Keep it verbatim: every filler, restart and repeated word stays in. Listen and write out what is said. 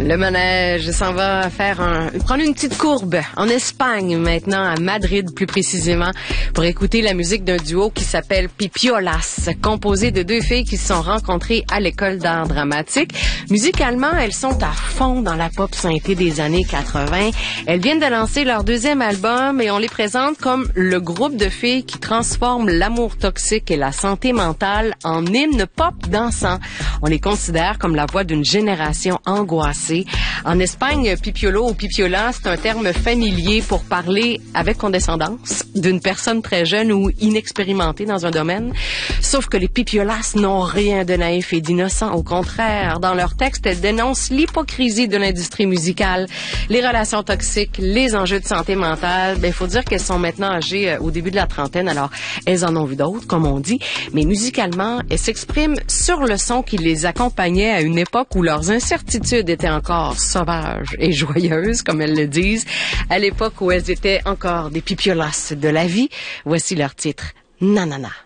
Le manège s'en va faire un, prendre une petite courbe en Espagne maintenant, à Madrid plus précisément, pour écouter la musique d'un duo qui s'appelle Pipiolas, composé de deux filles qui se sont rencontrées à l'école d'art dramatique. Musicalement, elles sont à fond dans la pop synthé des années quatre-vingts. Elles viennent de lancer leur deuxième album et on les présente comme le groupe de filles qui transforme l'amour toxique et la santé mentale en hymne pop dansant. On les considère comme la voix d'une génération angoissée. En Espagne, pipiolo ou pipiola, c'est un terme familier pour parler avec condescendance d'une personne très jeune ou inexpérimentée dans un domaine. Sauf que les pipiolas n'ont rien de naïf et d'innocent. Au contraire, dans leurs textes, elles dénoncent l'hypocrisie de l'industrie musicale, les relations toxiques, les enjeux de santé mentale. Ben, il faut dire qu'elles sont maintenant âgées euh, au début de la trentaine, alors elles en ont vu d'autres, comme on dit. Mais musicalement, elles s'expriment sur le son qui les accompagnait à une époque où leurs incertitudes étaient encore sauvages et joyeuses, comme elles le disent, à l'époque où elles étaient encore des pipiolas de la vie. Voici leur titre, Nanana.